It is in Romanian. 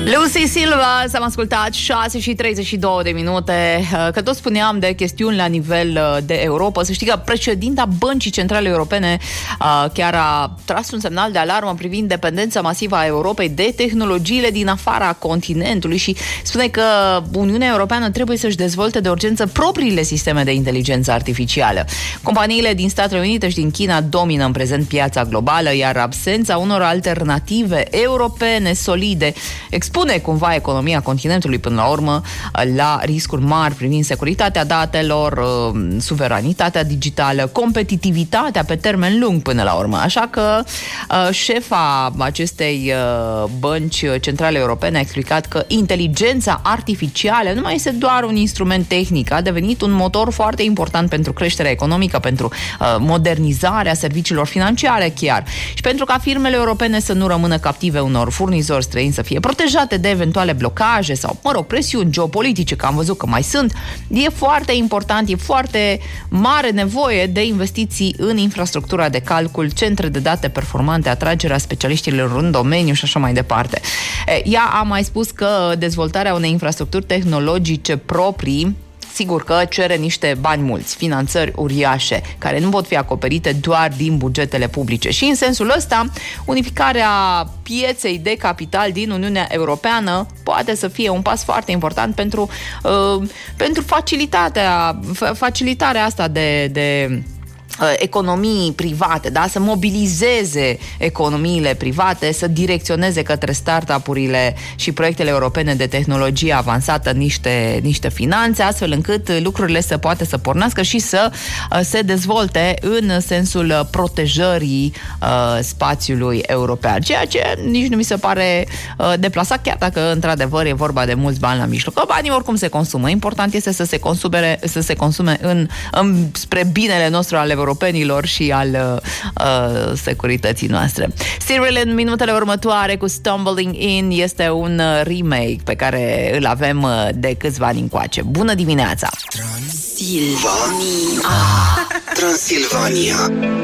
Lucy Silva, s-am ascultat 6:32. Că tot spuneam de chestiuni la nivel de Europa. Să știi că președinta Băncii Centrale Europene chiar a tras un semnal de alarmă privind dependența masivă a Europei de tehnologiile din afara continentului și spune că Uniunea Europeană trebuie să-și dezvolte de urgență propriile sisteme de inteligență artificială. Companiile din Statele Unite și din China domină în prezent piața globală, iar absența unor alternative europene solide expune cumva economia continentului până la urmă la riscuri mari privind securitatea datelor, suveranitatea digitală, competitivitatea pe termen lung până la urmă. Așa că șefa acestei bănci centrale europene a explicat că inteligența artificială nu mai este doar un instrument tehnic, a devenit un motor foarte important pentru creșterea economică, pentru modernizarea serviciilor financiare chiar. Și pentru ca firmele europene să nu rămână captive unor furnizori străini, să fie protejate de eventuale blocaje sau, presiuni geopolitice, că am văzut că mai sunt, e foarte important, e foarte mare nevoie de investiții în infrastructura de calcul, centre de date performante, atragerea specialiștilor în domeniu și așa mai departe. Ea a mai spus că dezvoltarea unei infrastructuri tehnologice proprii sigur că cere niște bani mulți, finanțări uriașe, care nu pot fi acoperite doar din bugetele publice. Și în sensul ăsta, unificarea pieței de capital din Uniunea Europeană poate să fie un pas foarte important pentru facilitarea asta de economii private, da? Să mobilizeze economiile private, să direcționeze către startup-urile și proiectele europene de tehnologie avansată niște finanțe, astfel încât lucrurile să poată să pornească și să se dezvolte în sensul protejării spațiului european. Ceea ce nici nu mi se pare deplasat, chiar dacă într-adevăr e vorba de mulți bani la mijloc. Că banii oricum se consumă. Important este să se consume spre binele nostru al europenilor și al securității noastre. Cyril în minutele următoare cu Stumbling In este un remake pe care îl avem de câțiva ani încoace. Bună dimineața! Transilvania.